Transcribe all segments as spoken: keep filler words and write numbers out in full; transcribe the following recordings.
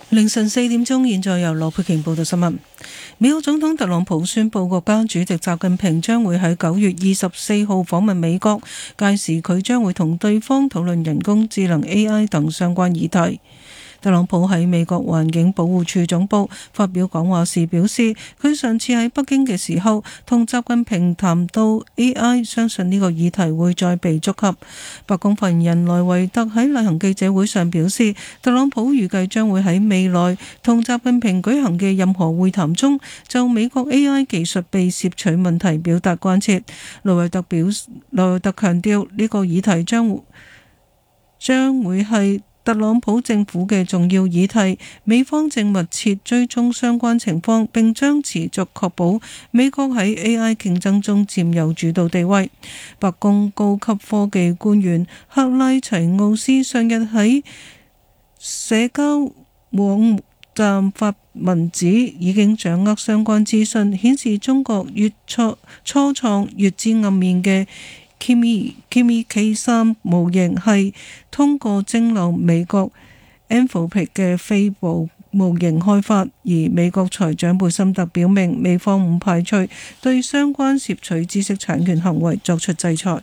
凌晨四點鐘，現在由羅佩瓊報道新聞。美國總統特朗普宣布，國家主席習近平將會喺九月二十四號訪問美國，屆時佢將會同對方討論人工智能 A I 等相關議題。特朗普喺美國環境保護署總部發表講話時表示，佢上次喺北京嘅時候同習近平談到 A I， 相信呢個議題會再被觸及。白宮發言人萊維特喺例行記者會上表示，特朗普預計將會喺未來同習近平舉行嘅任何會談中，就美國 A I 技術被竊取問題表達關切。萊維特表萊維特強調，呢個議題將將會係特朗普政府嘅重要議題，美方正密切追蹤相關情況，並將持續確保美國喺 A I 競爭中佔有主導地位。白宮高級科技官員克拉齊奧斯上日喺社交網站發文指，已經掌握相關資訊，顯示中國月初初創月之暗面嘅Kimi Kimi K 三模型係通過蒸餾美國 Anthropic 嘅飛步模型開發，而美國財長貝森特表明，美方唔排除對相關竊取知識產權行為作出制裁。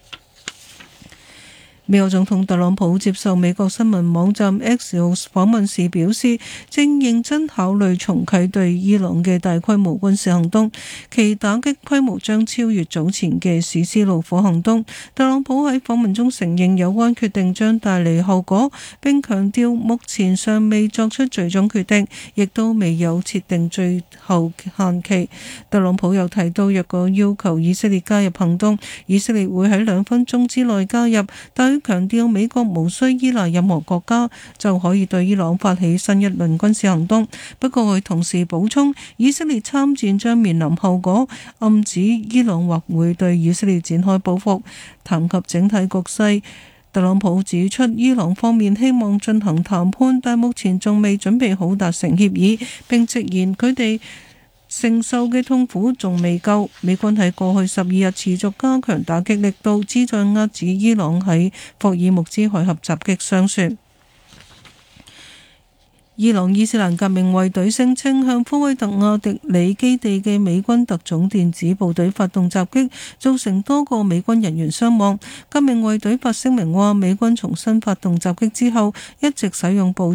美國總統特朗普接受美國新聞網站 Axios 訪問時表示，正認真考慮重啟對伊朗嘅大規模軍事行動，其打擊規模將超越早前嘅史詩怒火行動。特朗普喺訪問中承認有關決定將帶嚟後果，並強調目前尚未作出最終決定，亦都未有設定最後限期。特朗普又提到，若果要求以色列加入行動，以色列會喺兩分鐘之內加入，但強調美國無需依賴任何國家就可以對伊朗發起新一輪軍事行動。不過佢同時補充，以色列參戰將面臨後果，暗指伊朗或會對以色列展開報復。談及整體局勢，特朗普指出，伊朗方面希望進行談判，但目前仲未準備好達成協議，並直言佢哋承受嘅痛苦仲未夠。美軍喺過去十二日持續加強打擊力度，旨在遏止伊朗喺霍爾木茲海峽襲擊商船。伊朗伊斯蘭革命衛隊聲稱向科威特亞迪里基地嘅美軍特種電子部隊發動襲擊，造成多個美軍人員傷亡。革命衛隊發聲明話，美軍重新發動襲擊之後，一直使用步